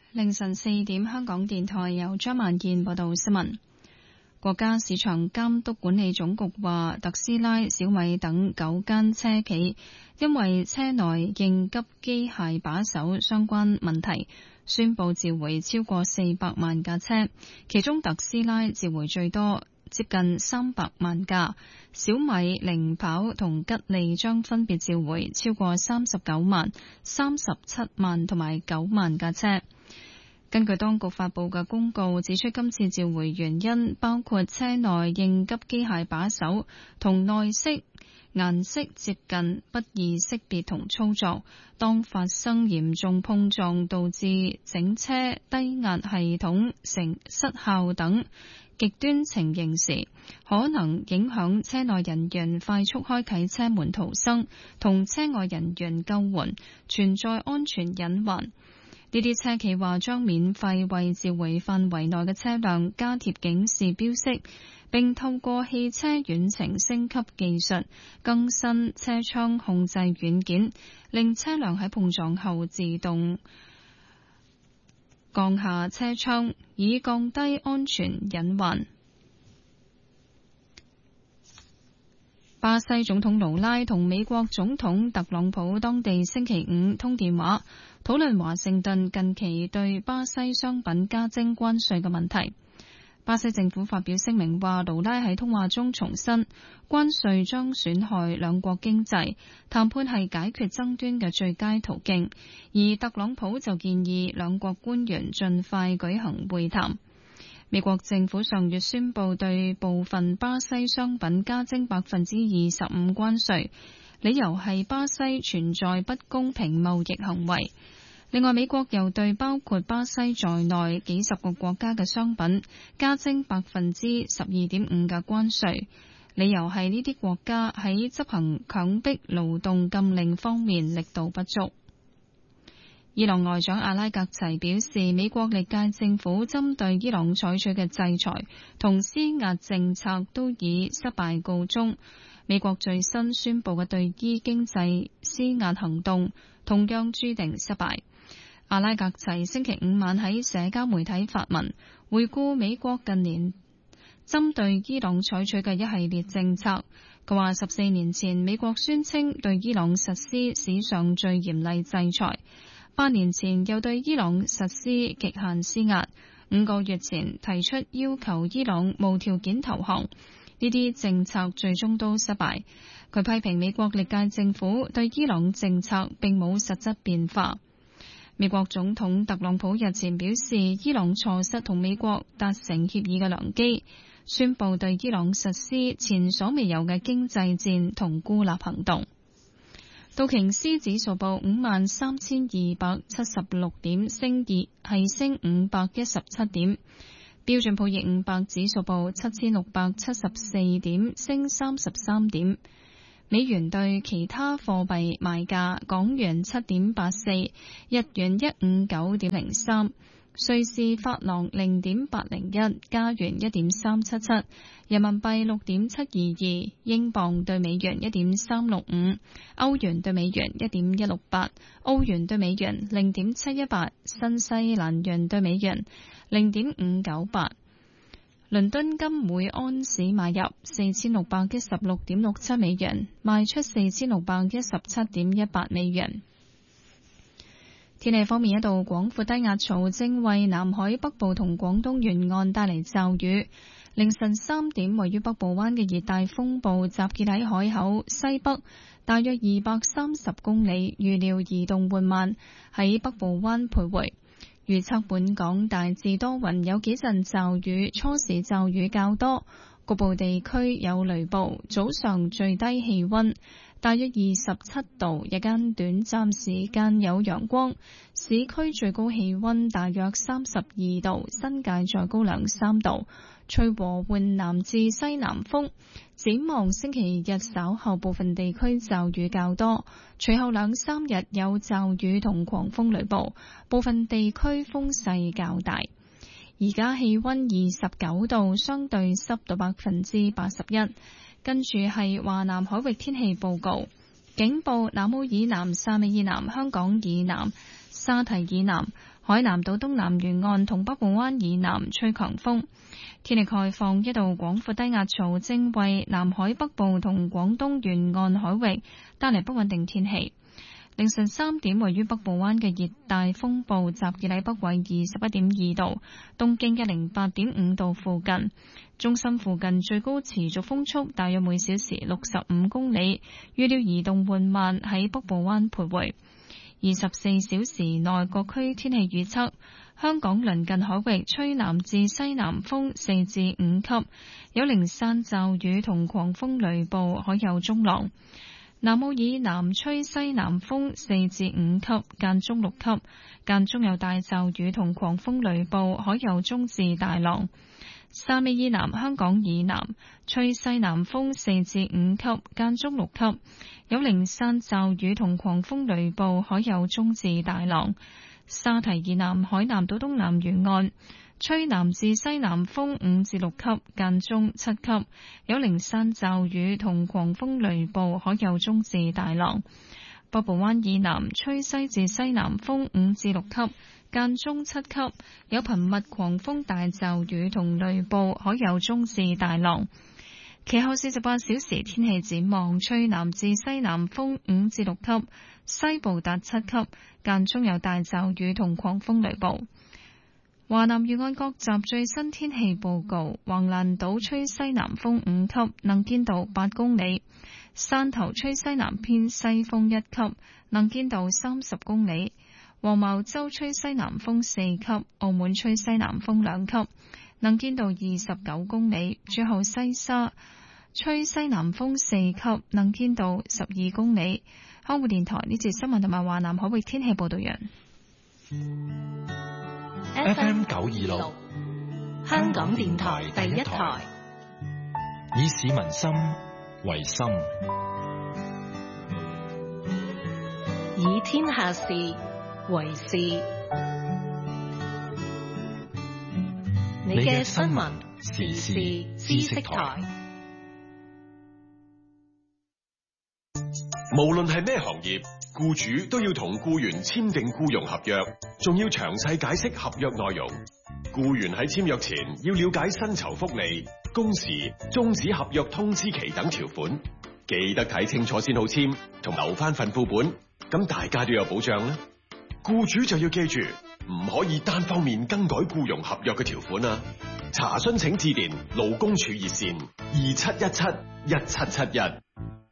凌晨4點，香港電台由張萬燕報道新聞。國家市場監督管理總局話，特斯拉、小米等9間車企因為車內應急機械把手相關問題，宣布召回超過400萬架車，其中特斯拉召回最多，接近300萬架，小米、零跑同吉利將分別召回超過39萬、37萬同埋9萬架車。根據當局發佈嘅公告指出，今次召回原因包括車內應急機械把手同內飾顏色接近，不易識別同操作。當發生嚴重碰撞導致整車低壓系統成失效等極端情形時，可能影響車內人員快速開啟車門逃生同車外人員救援，存在安全隱患。呢啲車企話將免費為召回範圍內嘅車輛加貼警示標識，並透過汽車遠程升級技術更新車窗控制軟件，令車輛喺碰撞後自動降下車窗，以降低安全隱患。巴西總統盧拉同美國總統特朗普當地星期五通電話，討論華盛頓近期對巴西商品加徵關稅嘅問題。巴西政府發表聲明話，盧拉喺通話中重申，關稅將損害兩國經濟，談判係解決爭端嘅最佳途徑。而特朗普就建議兩國官員盡快舉行會談。美國政府上月宣布對部分巴西商品加徵25%關稅，理由係巴西存在不公平貿易行為。另外，美國又對包括巴西在內幾十個國家嘅商品加徵12.5%嘅關稅，理由係呢啲國家喺執行強迫勞動禁令方面力度不足。伊朗外長阿拉格齊表示，美國歷屆政府針對伊朗採取嘅制裁同施壓政策都以失敗告終。美國最新宣布嘅對伊經濟施壓行動同樣注定失敗。阿拉格齊星期五晚喺社交媒體發文，回顧美國近年針對伊朗採取嘅一系列政策。佢話14年前美國宣稱對伊朗實施史上最嚴厲制裁，8年前又對伊朗實施極限施壓，5個月前提出要求伊朗無條件投降，呢啲政策最終都失敗。佢批評美國歷屆政府對伊朗政策並冇實質變化。美國總統特朗普日前表示，伊朗錯失同美國達成協議嘅良機，宣布對伊朗實施前所未有嘅經濟戰同孤立行動。道瓊斯指數報53,276點，升517點。標準普爾500指數報7,674點，升33點。美元對其他貨幣賣價：港元7.84，日元159.03，瑞士法郎0.801，加元1.377，人民幣6.722，英鎊對美元1.365，歐元對美元1.168，澳元對美元0.718，新西蘭元對美元0.598。倫敦金每安士買入4616.67美元，賣出4617.18美元。天氣方面，一道廣闊低壓槽正為南海北部同廣東沿岸帶嚟驟雨。凌晨3點，位於北部灣嘅熱帶風暴集結喺海口西北，大約230公里，預料移動緩慢，喺北部灣徘徊。預測本港大致多雲，有幾陣驟雨，初時驟雨較多，局部地區有雷暴。早上最低氣溫大約27度，日間短暫時間有陽光。市區最高氣溫大約32度，新界再高2-3度。吹和緩南至西南風。展望星期日稍後部分地區驟雨較多，隨後2-3日有驟雨同狂風雷暴，部分地區風勢較大。而家氣溫29度，相對濕度81%。跟住係華南海域天氣報告，警報：南澳以南、汕尾以南、香港以南沙堤以南、海南島東南沿岸同北部灣以南吹強風。天氣概況，一道廣闊低壓槽正為南海北部同廣東沿岸海域帶嚟不穩定天氣。凌晨3點，位於北部灣嘅熱帶風暴集結喺北緯21.2度，東經108.5度附近。中心附近最高持續風速大約每小時65公里，預料移動緩慢喺北部灣徘徊。24小時內各區天氣預測：香港鄰近海域吹南至西南風4至5級，有零散驟雨同狂風雷暴，海有中浪。南澳以南吹西南風4至5級，間中6級，間中有大驟雨同狂風雷暴，海有中至大浪。汕尾以南、香港以南吹西南風4至5級，間中6級，有零散驟雨同狂風雷暴，海有中至大浪。沙堤以南、海南島東南沿岸吹南至西南風5至6級，間中7級，有零散驟雨同狂風雷暴，海有中至大浪。北部灣以南吹西至西南風5至6級，間中7級，有頻密狂風大驟雨同雷暴，海有中至大浪。其後48小時天氣展望，吹南至西南風5至6級，西部達7級，間中有大驟雨同狂風雷暴。華南沿岸各集最新天氣報告：橫瀾島吹西南風5級，能見度8公里；汕頭吹西南偏西風1級，能見度30公里；黃茅洲吹西南風4級，澳門吹西南風2級，能見度29公里；最後西沙吹西南風4級，能見度12公里。香港電台呢節新聞同埋華南海域天氣報道完。 FM 926，香港電台第一台，以市民心為心，以天下事為事。你嘅新聞時事知識台。 無論係咩行業，僱主都要同僱員簽訂僱傭合約，仲要詳細解釋合約內容。僱員喺簽約前要了解薪酬福利、工時、終止合約通知期等條款，記得睇清楚先好簽，同留翻份副本，咁大家都有保障啦。僱主就要記住，唔可以單方面更改僱傭合約嘅條款啊！查詢請致電勞工處熱線27171771。